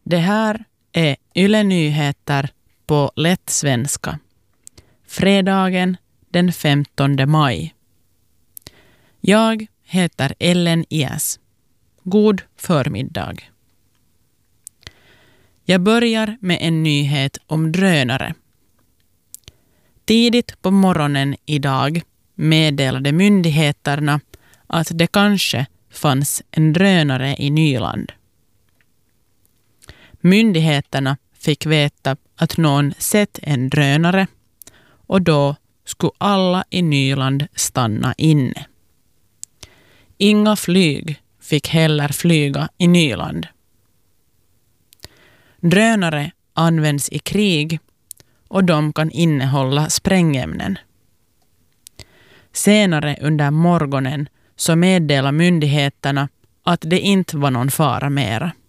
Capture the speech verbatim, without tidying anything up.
Det här är Yle Nyheter på lätt svenska. Fredagen den femtonde maj. Jag heter Ellen Ias. God förmiddag. Jag börjar med en nyhet om drönare. Tidigt på morgonen idag meddelade myndigheterna att det kanske fanns en drönare i Nyland. Myndigheterna fick veta att någon sett en drönare och då skulle alla i Nyland stanna inne. Inga flyg fick heller flyga i Nyland. Drönare används i krig och de kan innehålla sprängämnen. Senare under morgonen så meddelar myndigheterna att det inte var någon fara mera.